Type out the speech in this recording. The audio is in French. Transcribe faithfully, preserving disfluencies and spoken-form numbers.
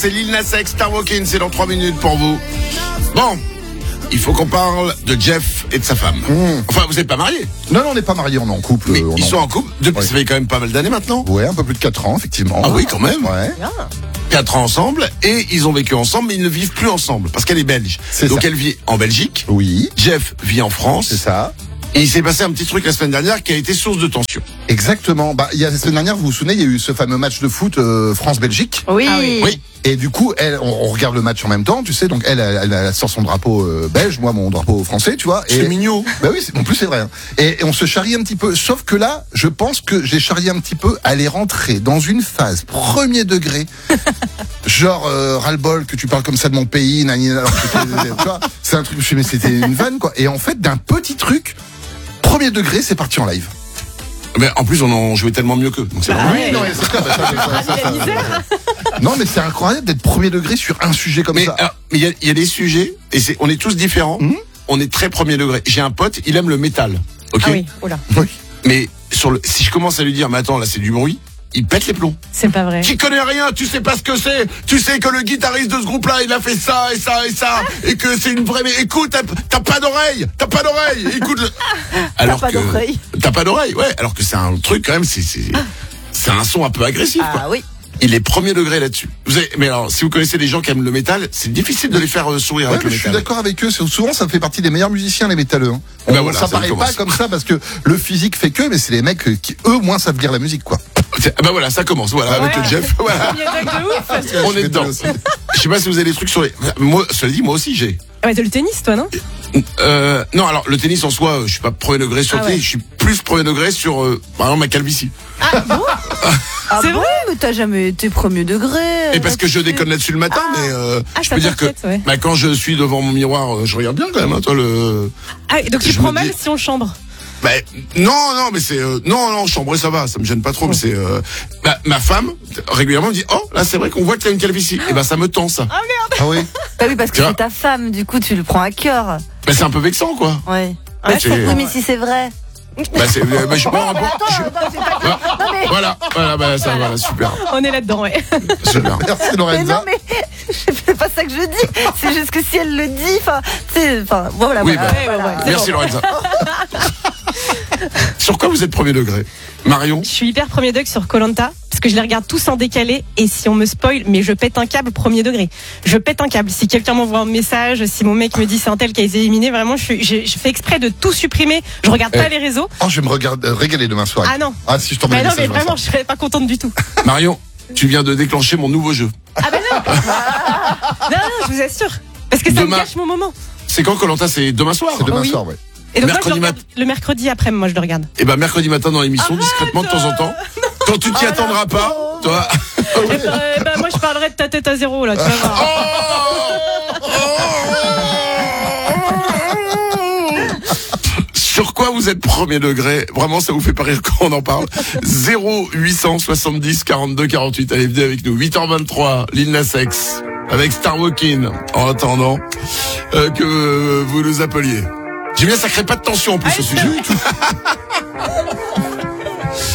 C'est Lil Nas X, Star Walking, c'est dans trois minutes pour vous. Bon, il faut qu'on parle de Jeff et de sa femme. Mmh. Enfin, vous n'êtes pas mariés? Non, non, on n'est pas mariés, on est en couple. Mais on ils en... sont en couple depuis, ouais. Ça fait quand même pas mal d'années maintenant. Ouais, un peu plus de quatre ans, effectivement. Ah oui, quand même. Ouais. quatre ans ensemble, et ils ont vécu ensemble, mais ils ne vivent plus ensemble, parce qu'elle est belge. C'est Donc ça. elle vit en Belgique. Oui. Jeff vit en France. C'est ça. Et il s'est passé un petit truc la semaine dernière qui a été source de tension. Exactement. Bah, il y a la semaine dernière, vous vous souvenez, il y a eu ce fameux match de foot euh, France-Belgique. Oui. Ah oui. Oui. Et du coup, elle, on, on regarde le match en même temps, tu sais. Donc elle, elle, elle sort son drapeau euh, belge, moi mon drapeau français, tu vois. C'est mignon. Bah oui, c'est, en plus c'est vrai. Hein. Et, et on se charrie un petit peu. Sauf que là, je pense que j'ai charrié un petit peu. Elle est rentrée dans une phase premier degré. Genre euh, ras-le-bol que tu parles comme ça de mon pays, nani, alors que tu vois, c'est un truc. Je me suis dit, mais c'était une vanne quoi. Et en fait, d'un petit truc. Premier degré, c'est parti en live. Mais en plus, on en jouait tellement mieux qu'eux. Donc c'est Bah vraiment... ouais. Non, mais c'est clair, bah, ça, ça, ça, ça, ça, non, mais c'est incroyable d'être premier degré sur un sujet comme mais ça. alors, mais il y a, il y a des sujets, et c'est, on est tous différents. Mmh. On est très premier degré. J'ai un pote, il aime le métal. Ok. Ah oui, oula. Oui. Mais sur le, si je commence à lui dire, mais attends, là c'est du bruit, il pète les plombs. C'est pas vrai. Tu connais rien, tu sais pas ce que c'est. Tu sais que le guitariste de ce groupe-là, il a fait ça et ça et ça, et que c'est une vraie. Mais écoute, t'as, t'as pas d'oreille, t'as pas d'oreille. Écoute. Le... Alors t'as pas que d'oreille. T'as pas d'oreille, ouais. Alors que c'est un truc quand même, c'est c'est c'est un son un peu agressif. Ah quoi. oui. Il est premier degré là-dessus. Vous avez, mais alors, si vous connaissez des gens qui aiment le métal, c'est difficile de les faire euh, sourire Ouais, avec mais le je suis métal. d'accord avec eux. C'est, souvent, ça fait partie des meilleurs musiciens, les métalleux. Hein. Ben On, voilà, ça ça paraît commence. pas comme ça parce que le physique fait que, mais c'est les mecs qui eux moins savent lire la musique, quoi. Ah bah voilà, ça commence. Voilà, avec Ouais. le Jeff. Voilà. De ouf. On est dedans. Je sais pas si vous avez des trucs sur les. Moi, cela dit, moi aussi j'ai. Ah ouais, t'as le tennis, toi, non? Euh, non, alors le tennis en soi, euh, je suis pas premier degré sur Ah le tennis, ouais. je suis plus premier degré sur, euh, par exemple, ma calvitie. Ah bon? Ah C'est bon, vrai? mais t'as jamais été premier degré. Et parce que je déconne là-dessus le matin, mais euh, Ah, je ça peux dire que t'inquiète, ouais. bah, quand je suis devant mon miroir, euh, je regarde bien quand même. Hein, toi le. Ah, donc tu Je prends me mal dis- si on chambre. Bah, non, non, mais c'est euh, non, non, chambré ça va, ça me gêne pas trop. Mais c'est euh, bah, ma femme régulièrement me dit, oh là c'est vrai qu'on voit que t'as une calvitie. Et ben ça me tend ça. Ah merde. Ah oui. Bah oui, parce que Tu vois c'est ta femme, du coup, tu le prends à cœur. Bah c'est un peu vexant quoi. Ouais. Ouais, Bah, c'est- oui, mais si c'est vrai. Bah c'est, euh, bah, je bon, bon, je- Attends, c'est pas bah, voilà, voilà, bah ça voilà, super, On est là-dedans, ouais. super. Merci Mais Lorenza. non, mais c'est pas ça que je dis. C'est juste que si elle le dit, enfin, tu sais, enfin, voilà. Oui, voilà, bah, Ouais, ouais, voilà. ouais. C'est Merci bon. Lorenza. Sur quoi vous êtes premier degré, Marion? Je suis hyper premier degré sur Koh-Lanta parce que je les regarde tous en décalé et si on me spoil, mais je pète un câble premier degré. Je pète un câble. Si quelqu'un m'envoie un message, si mon mec me dit c'est un tel qui a été éliminé, vraiment, je, suis, je, je fais exprès de tout supprimer. Je regarde pas Eh. les réseaux. Oh, je vais me regarde, euh, régaler demain soir. Ah non. Ah si je t'envoie Mais un non, message. mais vraiment, Vincent. je serais pas contente du tout. Marion, tu viens de déclencher mon nouveau jeu. Ah bah non. Non, non, je vous assure. Parce que ça Demain. me gâche mon moment. C'est quand Koh-Lanta? C'est demain soir. C'est demain Oui. soir, ouais. Et donc Mercredi moi, je le regarde le mercredi après, moi je le regarde. Et ben mercredi matin dans l'émission, discrètement de temps en temps. Quand tu t'y attendras pas, toi. Eh ben, eh ben, moi je parlerai de ta tête à zéro là, tu vas voir. Sur quoi vous êtes premier degré? Vraiment, ça vous fait pas rire quand on en parle. zéro huit cent soixante-dix quarante-deux quarante-huit. Allez, venez avec nous. huit heures vingt-trois, Lil Nas X, avec Star Walking. En attendant euh, que vous nous appeliez. J'aime bien, ça crée pas de tension en plus ce sujet.